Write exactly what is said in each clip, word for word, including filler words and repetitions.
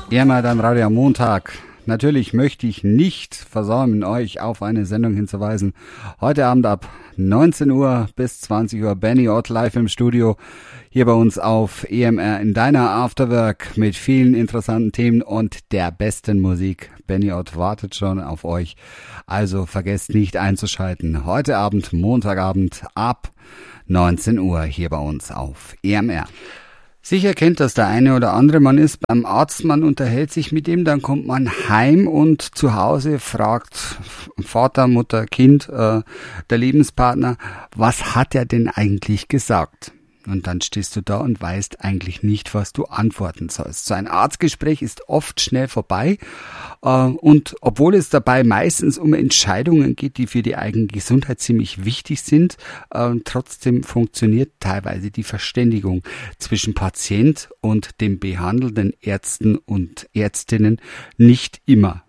Immer dann Radio am Montag. Natürlich möchte ich nicht versäumen, euch auf eine Sendung hinzuweisen. Heute Abend ab neunzehn Uhr bis zwanzig Uhr Benny Ott live im Studio. Hier bei uns auf E M R in deiner Afterwork mit vielen interessanten Themen und der besten Musik. Benny Ott wartet schon auf euch. Also vergesst nicht einzuschalten. Heute Abend, Montagabend ab neunzehn Uhr hier bei uns auf E M R. Sicher kennt das der eine oder andere. Man ist beim Arzt, man unterhält sich mit ihm, dann kommt man heim und zu Hause fragt Vater, Mutter, Kind, äh, der Lebenspartner, was hat er denn eigentlich gesagt? Und dann stehst du da und weißt eigentlich nicht, was du antworten sollst. So ein Arztgespräch ist oft schnell vorbei. Und obwohl es dabei meistens um Entscheidungen geht, die für die eigene Gesundheit ziemlich wichtig sind, trotzdem funktioniert teilweise die Verständigung zwischen Patient und den behandelnden Ärzten und Ärztinnen nicht immer.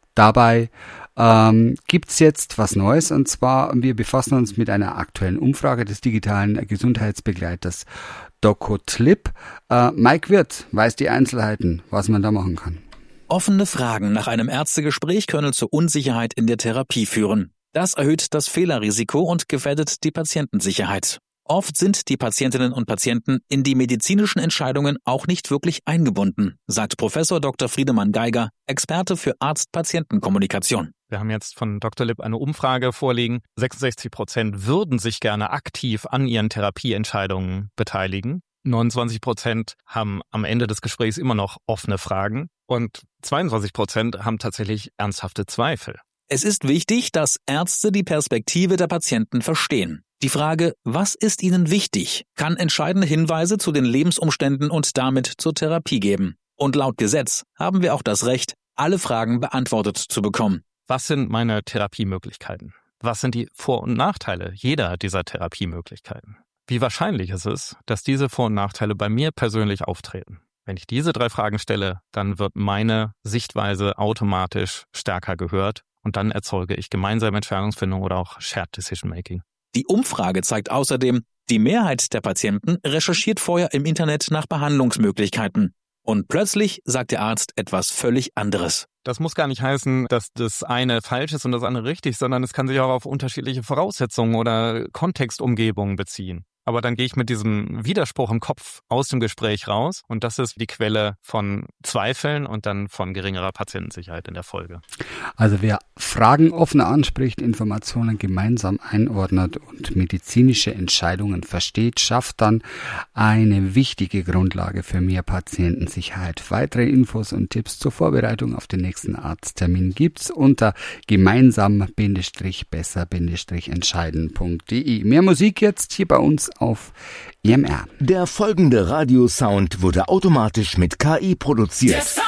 Dabei ähm, gibt's jetzt was Neues, und zwar wir befassen uns mit einer aktuellen Umfrage des digitalen Gesundheitsbegleiters DocoTlip. Äh, Mike Wirth weiß die Einzelheiten, was man da machen kann. Offene Fragen nach einem Ärztegespräch können zur Unsicherheit in der Therapie führen. Das erhöht das Fehlerrisiko und gefährdet die Patientensicherheit. Oft sind die Patientinnen und Patienten in die medizinischen Entscheidungen auch nicht wirklich eingebunden, sagt Professor Doktor Friedemann Geiger, Experte für Arzt-Patienten-Kommunikation. Wir haben jetzt von DocoTlip eine Umfrage vorliegen. sechsundsechzig Prozent würden sich gerne aktiv an ihren Therapieentscheidungen beteiligen. neunundzwanzig Prozent haben am Ende des Gesprächs immer noch offene Fragen. Und zweiundzwanzig Prozent haben tatsächlich ernsthafte Zweifel. Es ist wichtig, dass Ärzte die Perspektive der Patienten verstehen. Die Frage, was ist ihnen wichtig, kann entscheidende Hinweise zu den Lebensumständen und damit zur Therapie geben. Und laut Gesetz haben wir auch das Recht, alle Fragen beantwortet zu bekommen. Was sind meine Therapiemöglichkeiten? Was sind die Vor- und Nachteile jeder dieser Therapiemöglichkeiten? Wie wahrscheinlich ist es, dass diese Vor- und Nachteile bei mir persönlich auftreten? Wenn ich diese drei Fragen stelle, dann wird meine Sichtweise automatisch stärker gehört und dann erzeuge ich gemeinsame Entscheidungsfindung oder auch Shared Decision Making. Die Umfrage zeigt außerdem, die Mehrheit der Patienten recherchiert vorher im Internet nach Behandlungsmöglichkeiten. Und plötzlich sagt der Arzt etwas völlig anderes. Das muss gar nicht heißen, dass das eine falsch ist und das andere richtig, sondern es kann sich auch auf unterschiedliche Voraussetzungen oder Kontextumgebungen beziehen. Aber dann gehe ich mit diesem Widerspruch im Kopf aus dem Gespräch raus und das ist die Quelle von Zweifeln und dann von geringerer Patientensicherheit in der Folge. Also wer Fragen offener anspricht, Informationen gemeinsam einordnet und medizinische Entscheidungen versteht, schafft dann eine wichtige Grundlage für mehr Patientensicherheit. Weitere Infos und Tipps zur Vorbereitung auf den nächsten Arzttermin gibt's unter gemeinsam-besser-entscheiden punkt de. Mehr Musik jetzt hier bei uns auf E M R. Der folgende Radiosound wurde automatisch mit K I produziert.